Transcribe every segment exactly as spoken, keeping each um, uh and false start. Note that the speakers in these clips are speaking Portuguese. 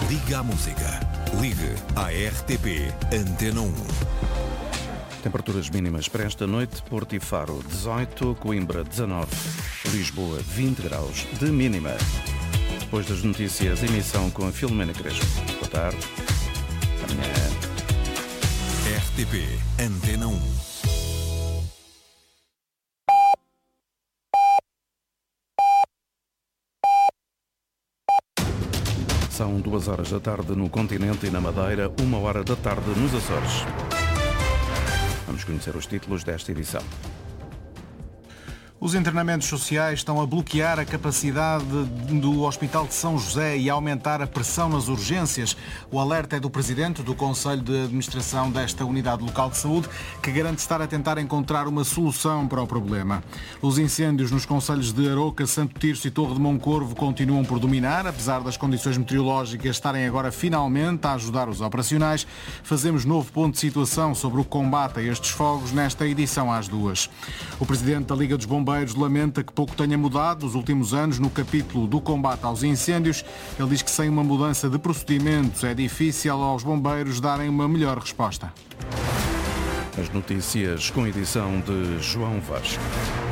Liga à música. Ligue à R T P Antena um. Temperaturas mínimas para esta noite: Porto e Faro dezoito, Coimbra dezanove, Lisboa vinte graus de mínima. Depois das notícias, emissão com a Filomena Crespo. Boa tarde. Amanhã. R T P Antena um. São duas horas da tarde no continente e na Madeira, uma hora da tarde nos Açores. Vamos conhecer os títulos desta edição. Os internamentos sociais estão a bloquear a capacidade do Hospital de São José e a aumentar a pressão nas urgências. O alerta é do Presidente do Conselho de Administração desta Unidade Local de Saúde, que garante estar a tentar encontrar uma solução para o problema. Os incêndios nos concelhos de Aroca, Santo Tirso e Torre de Moncorvo continuam por dominar, apesar das condições meteorológicas estarem agora finalmente a ajudar os operacionais. Fazemos novo ponto de situação sobre o combate a estes fogos nesta edição às duas. O Presidente da Liga dos Bombeiros lamenta que pouco tenha mudado nos últimos anos no capítulo do combate aos incêndios. Ele diz que sem uma mudança de procedimentos é difícil aos bombeiros darem uma melhor resposta. As notícias com edição de João Vasco.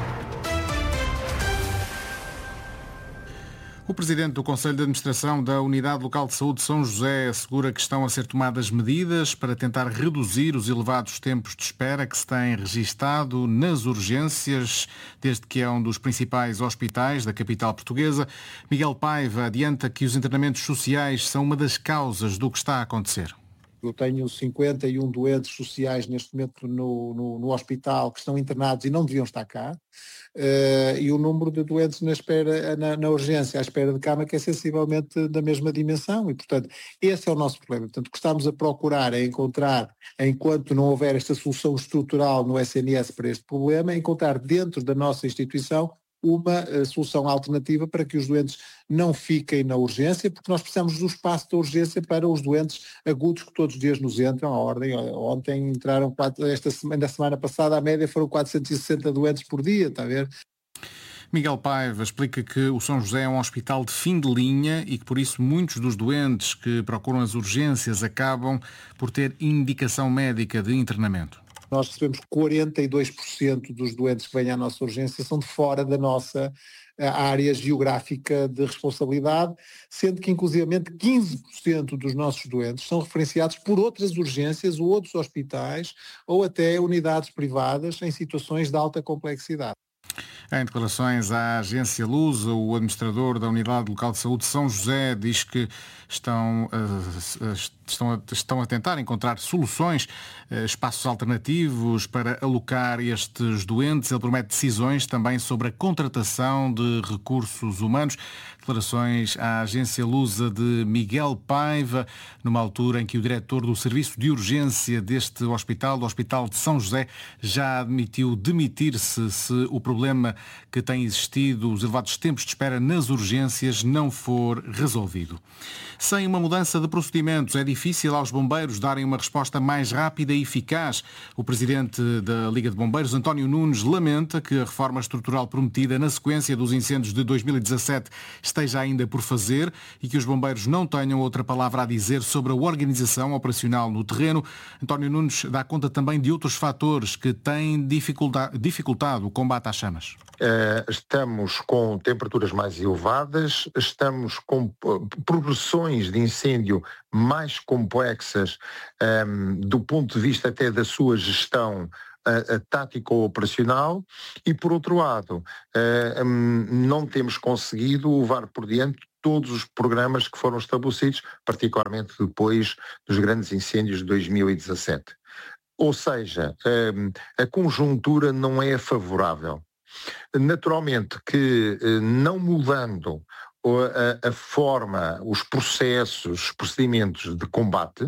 O Presidente do Conselho de Administração da Unidade Local de Saúde de São José assegura que estão a ser tomadas medidas para tentar reduzir os elevados tempos de espera que se têm registado nas urgências, desde que é um dos principais hospitais da capital portuguesa. Miguel Paiva adianta que os internamentos sociais são uma das causas do que está a acontecer. Eu tenho cinquenta e um doentes sociais neste momento no, no, no hospital que estão internados e não deviam estar cá. Uh, e o número de doentes na, espera, na, na urgência, à espera de cama, que é sensivelmente da mesma dimensão. E, portanto, esse é o nosso problema. Portanto, o que estamos a procurar é encontrar, enquanto não houver esta solução estrutural no S N S para este problema, é encontrar dentro da nossa instituição uma uh, solução alternativa para que os doentes não fiquem na urgência, porque nós precisamos do espaço da urgência para os doentes agudos que todos os dias nos entram. A ordem, ontem entraram, quatro, esta semana, na semana passada, a média foram quatrocentos e sessenta doentes por dia, está a ver? Miguel Paiva explica que o São José é um hospital de fim de linha e que por isso muitos dos doentes que procuram as urgências acabam por ter indicação médica de internamento. Nós recebemos quarenta e dois por cento dos doentes que vêm à nossa urgência são de fora da nossa área geográfica de responsabilidade, sendo que inclusivamente quinze por cento dos nossos doentes são referenciados por outras urgências ou outros hospitais ou até unidades privadas em situações de alta complexidade. Em declarações à agência Lusa, o administrador da Unidade Local de Saúde de São José diz que estão, uh, estão, a, estão a tentar encontrar soluções, uh, espaços alternativos para alocar estes doentes. Ele promete decisões também sobre a contratação de recursos humanos. Declarações à agência Lusa de Miguel Paiva, numa altura em que o diretor do Serviço de Urgência deste hospital, do Hospital de São José, já admitiu demitir-se se o problema que tem existido, os elevados tempos de espera nas urgências, não for resolvido. Sem uma mudança de procedimentos, é difícil aos bombeiros darem uma resposta mais rápida e eficaz. O presidente da Liga de Bombeiros, António Nunes, lamenta que a reforma estrutural prometida na sequência dos incêndios de dois mil e dezassete esteja ainda por fazer e que os bombeiros não tenham outra palavra a dizer sobre a organização operacional no terreno. António Nunes dá conta também de outros fatores que têm dificultado o combate às chamas. Uh, estamos com temperaturas mais elevadas, estamos com progressões de incêndio mais complexas um, do ponto de vista até da sua gestão uh, uh, tático-operacional e, por outro lado, uh, um, não temos conseguido levar por diante todos os programas que foram estabelecidos, particularmente depois dos grandes incêndios de dois mil e dezassete. Ou seja, um, a conjuntura não é favorável. Naturalmente que, não mudando a, a forma, os processos, os procedimentos de combate,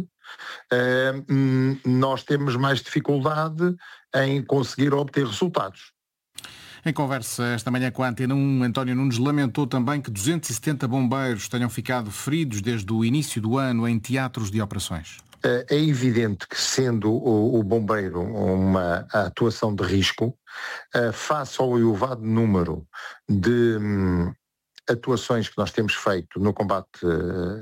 nós temos mais dificuldade em conseguir obter resultados. Em conversa esta manhã com a Antena um, António Nunes lamentou também que duzentos e setenta bombeiros tenham ficado feridos desde o início do ano em teatros de operações. É evidente que, sendo o, o bombeiro uma atuação de risco, face ao elevado número de hum, atuações que nós temos feito no combate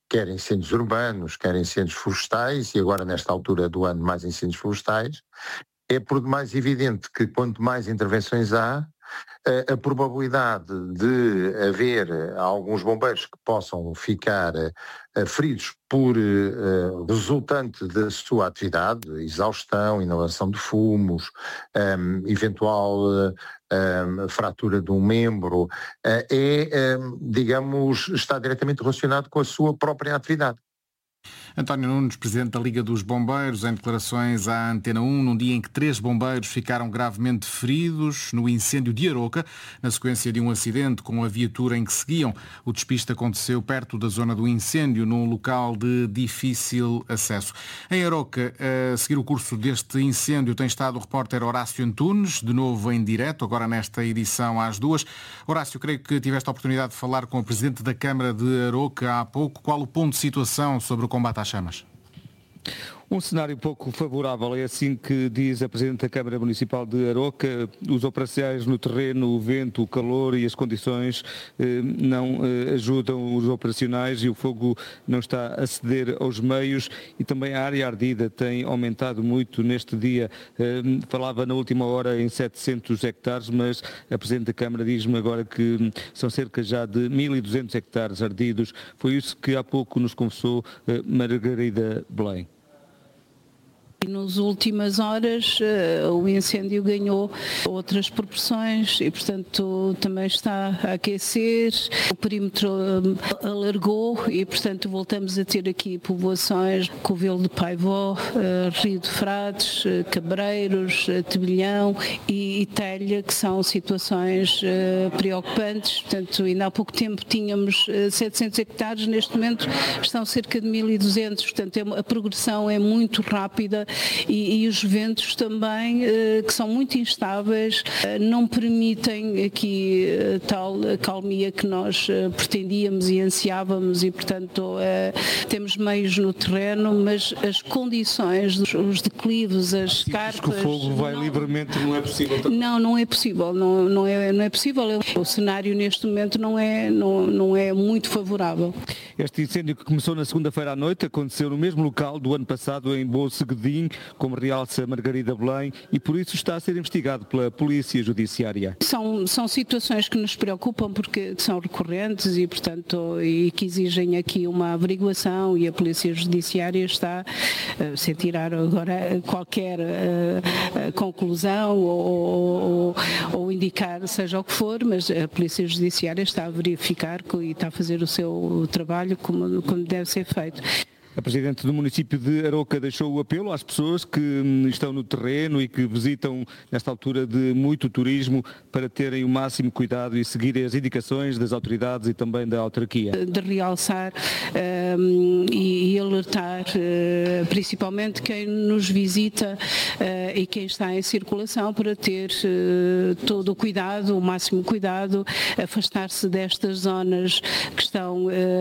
quer incêndios urbanos, quer incêndios florestais, e agora nesta altura do ano mais incêndios florestais, é por demais evidente que quanto mais intervenções há, a, a probabilidade de haver alguns bombeiros que possam ficar uh, feridos por uh, resultante da sua atividade, exaustão, inalação de fumos, um, eventual uh, um, fratura de um membro, uh, é, um, digamos, está diretamente relacionado com a sua própria atividade. António Nunes, Presidente da Liga dos Bombeiros, em declarações à Antena um, num dia em que três bombeiros ficaram gravemente feridos no incêndio de Aroca, na sequência de um acidente com a viatura em que seguiam. O despiste aconteceu perto da zona do incêndio, num local de difícil acesso. Em Aroca, a seguir o curso deste incêndio, tem estado o repórter Horácio Antunes, de novo em direto, agora nesta edição às duas. Horácio, creio que tiveste a oportunidade de falar com o Presidente da Câmara de Aroca há pouco. Qual o ponto de situação sobre o combate às chamas? Um cenário pouco favorável, é assim que diz a Presidente da Câmara Municipal de Aroca. Os operacionais no terreno, o vento, o calor e as condições eh, não eh, ajudam os operacionais e o fogo não está a ceder aos meios, e também a área ardida tem aumentado muito neste dia. Eh, falava na última hora em setecentos hectares, mas a Presidente da Câmara diz-me agora que são cerca já de mil e duzentos hectares ardidos. Foi isso que há pouco nos confessou eh, Margarida Belém. E nas últimas horas uh, o incêndio ganhou outras proporções e, portanto, também está a aquecer. O perímetro uh, alargou e, portanto, voltamos a ter aqui povoações, Covelo de Paivó, uh, Rio de Frades, uh, Cabreiros, uh, Tebilhão e, e Telha, que são situações uh, preocupantes. Portanto, ainda há pouco tempo tínhamos uh, setecentos hectares, neste momento estão cerca de mil e duzentos. Portanto, é, a progressão é muito rápida. E, e os ventos também, eh, que são muito instáveis, eh, não permitem aqui eh, tal calmia que nós eh, pretendíamos e ansiávamos, e, portanto, eh, temos meios no terreno, mas as condições, os, os declives, as carpas... que o fogo vai não, livremente, não é possível? Não, não é possível, não, não, é, não é possível. O cenário neste momento não é, não, não é muito favorável. Este incêndio, que começou na segunda-feira à noite, aconteceu no mesmo local do ano passado, em Boa-Segudim, como realça Margarida Belém, e por isso está a ser investigado pela Polícia Judiciária. São, são situações que nos preocupam porque são recorrentes e, portanto, e que exigem aqui uma averiguação, e a Polícia Judiciária está, uh, sem tirar agora qualquer uh, uh, conclusão ou, ou, ou indicar seja o que for, mas a Polícia Judiciária está a verificar e está a fazer o seu trabalho como, como deve ser feito. A Presidente do município de Aroca deixou o apelo às pessoas que estão no terreno e que visitam nesta altura de muito turismo para terem o máximo cuidado e seguirem as indicações das autoridades e também da autarquia. De realçar um, e, e alertar uh, principalmente quem nos visita uh, e quem está em circulação para ter uh, todo o cuidado, o máximo cuidado, afastar-se destas zonas que estão,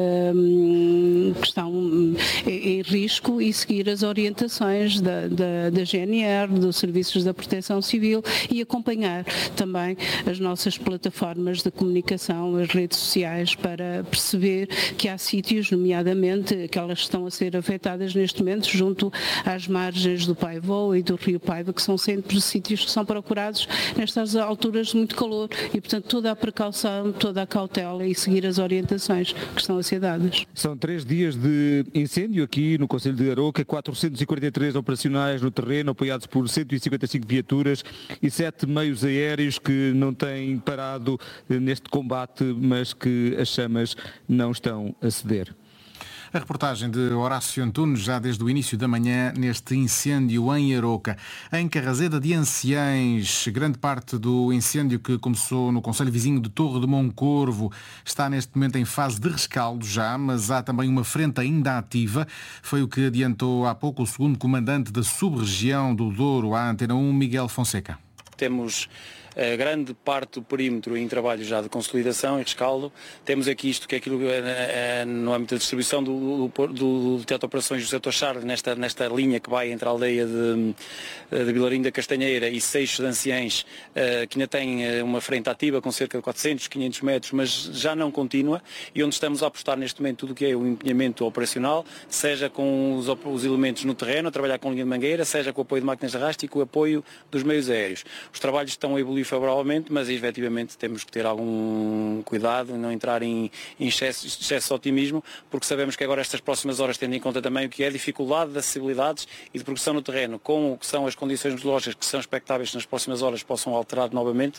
uh, que estão em risco e seguir as orientações da, da, da G N R, dos Serviços da Proteção Civil, e acompanhar também as nossas plataformas de comunicação, as redes sociais, para perceber que há sítios, nomeadamente aquelas que estão a ser afetadas neste momento, junto às margens do Paivó e do Rio Paiva, que são sempre sítios que são procurados nestas alturas de muito calor, e, portanto, toda a precaução, toda a cautela e seguir as orientações que estão a ser dadas. São três dias de incêndio aqui no concelho de Aroca, quatrocentos e quarenta e três operacionais no terreno, apoiados por cento e cinquenta e cinco viaturas e sete meios aéreos que não têm parado neste combate, mas que as chamas não estão a ceder. A reportagem de Horácio Antunes, já desde o início da manhã, neste incêndio em Aroca. Em Carraseda de Anciães, grande parte do incêndio que começou no concelho vizinho de Torre de Moncorvo está neste momento em fase de rescaldo já, mas há também uma frente ainda ativa. Foi o que adiantou há pouco o segundo comandante da sub-região do Douro à Antena um, Miguel Fonseca. Temos a grande parte do perímetro em trabalho já de consolidação e rescaldo. Temos aqui isto que é aquilo é, é, no âmbito da distribuição do, do, do, do Teatro de Operações José Tochard, nesta, nesta linha que vai entre a aldeia de, de Vilarinho da Castanheira e Seixo de Anciães, uh, que ainda tem uma frente ativa com cerca de quatrocentos, quinhentos metros, mas já não contínua, e onde estamos a apostar neste momento tudo o que é o empenhamento operacional, seja com os, os elementos no terreno, a trabalhar com linha de mangueira, seja com o apoio de máquinas de arrasto e com o apoio dos meios aéreos. Os trabalhos estão a evoluir favoravelmente, mas efetivamente temos que ter algum cuidado e não entrar em, em excesso, excesso de otimismo, porque sabemos que agora estas próximas horas, tendo em conta também o que é a dificuldade de acessibilidades e de progressão no terreno, com o que são as condições meteorológicas que são expectáveis que nas próximas horas possam alterar novamente,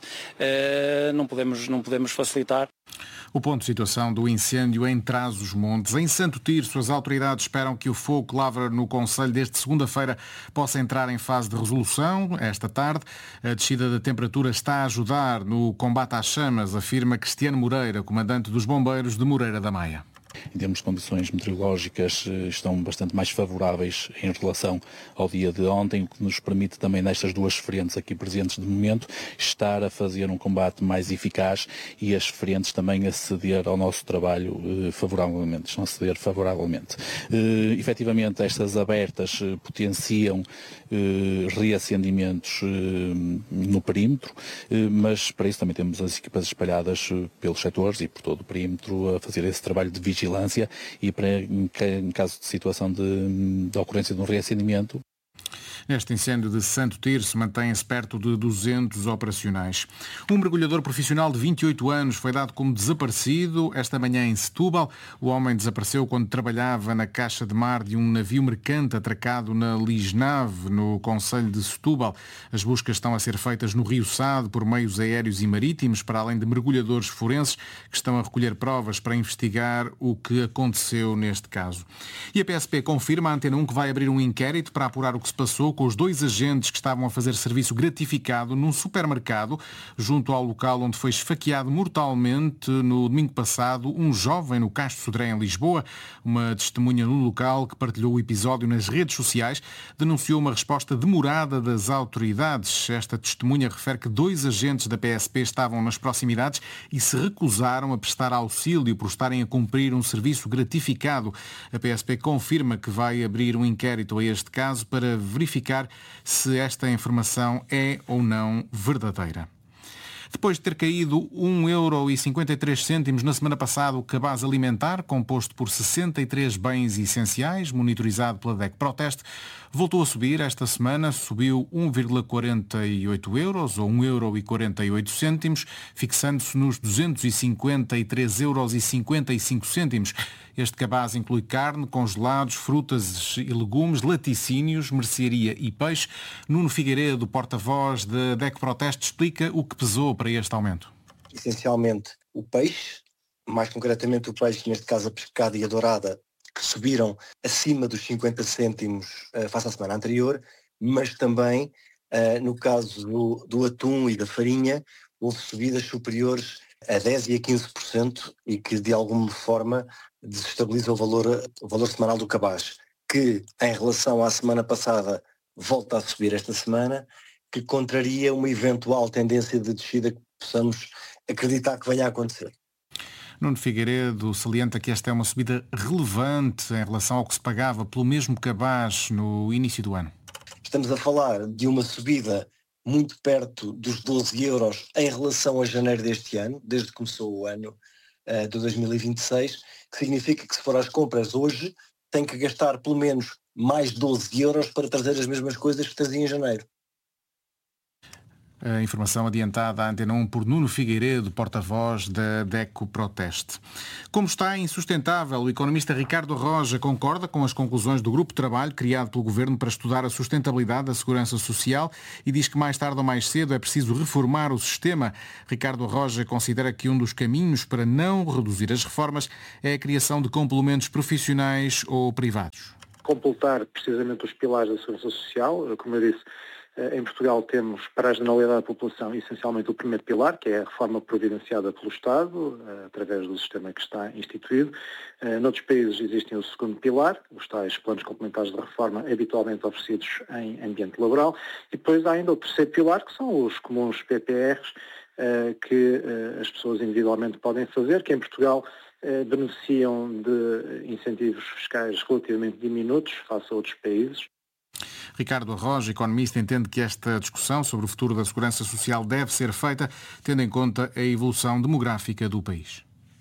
eh, não podemos, não podemos facilitar. O ponto de situação do incêndio em Trás-os-Montes. Em Santo Tirso, as autoridades esperam que o fogo que lavra no concelho desde segunda-feira possa entrar em fase de resolução esta tarde. A descida da temperatura está a ajudar no combate às chamas, afirma Cristiano Moreira, comandante dos bombeiros de Moreira da Maia. Em termos de condições meteorológicas, estão bastante mais favoráveis em relação ao dia de ontem, o que nos permite também nestas duas frentes aqui presentes de momento estar a fazer um combate mais eficaz e as frentes também a ceder ao nosso trabalho eh, favoravelmente, estão a ceder favoravelmente. Eh, efetivamente estas abertas eh, potenciam eh, reacendimentos eh, no perímetro, eh, mas para isso também temos as equipas espalhadas eh, pelos setores e por todo o perímetro a fazer esse trabalho de vigilância e para, em caso de situação de, de ocorrência de um reacendimento. Neste incêndio de Santo Tirso mantém-se perto de duzentos operacionais. Um mergulhador profissional de vinte e oito anos foi dado como desaparecido esta manhã em Setúbal. O homem desapareceu quando trabalhava na caixa de mar de um navio mercante atracado na Lisnave, no concelho de Setúbal. As buscas estão a ser feitas no Rio Sado por meios aéreos e marítimos, para além de mergulhadores forenses que estão a recolher provas para investigar o que aconteceu neste caso. E a P S P confirma à Antena um que vai abrir um inquérito para apurar o que se passou com os dois agentes que estavam a fazer serviço gratificado num supermercado junto ao local onde foi esfaqueado mortalmente no domingo passado um jovem no Castro Sodré, em Lisboa. Uma testemunha no local que partilhou o episódio nas redes sociais denunciou uma resposta demorada das autoridades. Esta testemunha refere que dois agentes da P S P estavam nas proximidades e se recusaram a prestar auxílio por estarem a cumprir um serviço gratificado. A P S P confirma que vai abrir um inquérito a este caso para verificar se esta informação é ou não verdadeira. Depois de ter caído um euro e cinquenta e três cêntimos na semana passada, o cabaz alimentar, composto por sessenta e três bens essenciais, monitorizado pela D E C Proteste, voltou a subir esta semana, subiu um vírgula quarenta e oito euros, ou um euro e quarenta e oito cêntimos, fixando-se nos duzentos e cinquenta e três euros e cinquenta e cinco cêntimos. Este cabaz inclui carne, congelados, frutas e legumes, laticínios, mercearia e peixe. Nuno Figueiredo, porta-voz da D E C Proteste, explica o que pesou para este aumento. Essencialmente o peixe, mais concretamente o peixe, neste caso a pescada e a dourada, que subiram acima dos cinquenta cêntimos uh, face à semana anterior, mas também, uh, no caso do, do atum e da farinha, houve subidas superiores a dez por cento e a quinze por cento e que, de alguma forma, desestabiliza o valor, o valor semanal do cabaz, que, em relação à semana passada, volta a subir esta semana, que contraria uma eventual tendência de descida que possamos acreditar que venha a acontecer. Nuno Figueiredo salienta que esta é uma subida relevante em relação ao que se pagava pelo mesmo cabaz no início do ano. Estamos a falar de uma subida muito perto dos doze euros em relação a janeiro deste ano, desde que começou o ano uh, de dois mil e vinte e seis, que significa que se for às compras hoje tem que gastar pelo menos mais doze euros para trazer as mesmas coisas que trazia em janeiro. A informação adiantada à Antena um por Nuno Figueiredo, porta-voz da D E C Proteste. Como está insustentável, o economista Ricardo Roja concorda com as conclusões do grupo de trabalho criado pelo Governo para estudar a sustentabilidade da segurança social e diz que mais tarde ou mais cedo é preciso reformar o sistema. Ricardo Roja considera que um dos caminhos para não reduzir as reformas é a criação de complementos profissionais ou privados. Completar precisamente os pilares da segurança social, como eu disse, Em Portugal temos, para a generalidade da população, essencialmente o primeiro pilar, que é a reforma providenciada pelo Estado, através do sistema que está instituído. Noutros países existem o segundo pilar, os tais planos complementares de reforma habitualmente oferecidos em ambiente laboral. E depois há ainda o terceiro pilar, que são os comuns P P Rs, que as pessoas individualmente podem fazer, que em Portugal beneficiam de incentivos fiscais relativamente diminutos face a outros países. Ricardo Arrojo, economista, entende que esta discussão sobre o futuro da segurança social deve ser feita tendo em conta a evolução demográfica do país.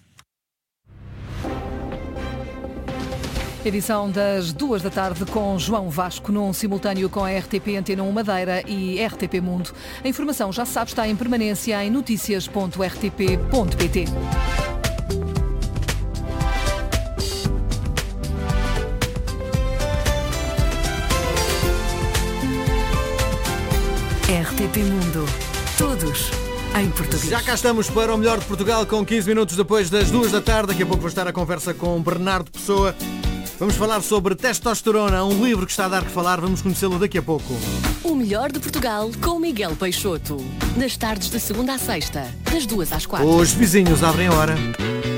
Edição das duas da tarde com João Vasco, num simultâneo com a R T P Antena um Madeira e R T P Mundo. A informação, já sabe, está em permanência em noticias ponto r t p ponto p t. R T P Mundo. Todos em português. Já cá estamos para o melhor de Portugal com quinze minutos depois das duas da tarde. Daqui a pouco vou estar a conversa com Bernardo Pessoa. Vamos falar sobre testosterona, um livro que está a dar que falar. Vamos conhecê-lo daqui a pouco. O melhor de Portugal com Miguel Peixoto. Nas tardes de segunda a sexta, das duas às quatro. Os vizinhos abrem a hora.